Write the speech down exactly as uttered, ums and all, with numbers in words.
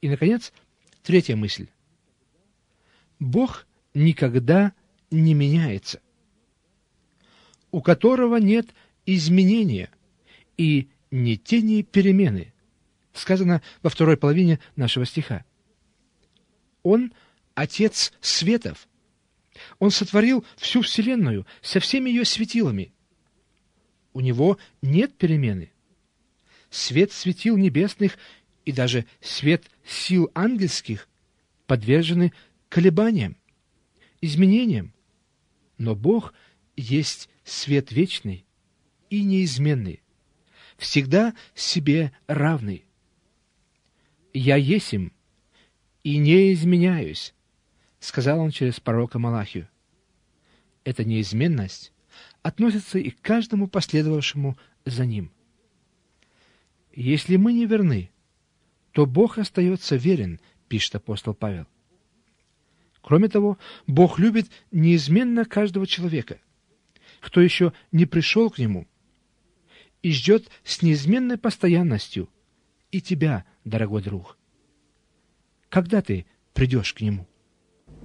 И, наконец, третья мысль. Бог никогда не меняется, у которого нет изменения и ни тени перемены, сказано во второй половине нашего стиха. Он – Отец светов. Он сотворил всю вселенную со всеми ее светилами. У него нет перемены. Свет светил небесных и даже свет сил ангельских подвержены колебаниям, изменениям. Но Бог есть свет вечный и неизменный, всегда себе равный. «Я есмь и не изменяюсь», — сказал он через пророка Малахию. Эта неизменность относится и к каждому последовавшему за ним. Если мы не верны, то Бог остается верен, пишет апостол Павел. Кроме того, Бог любит неизменно каждого человека, кто еще не пришел к Нему, и ждет с неизменной постоянностью и тебя, дорогой друг. Когда ты придешь к Нему?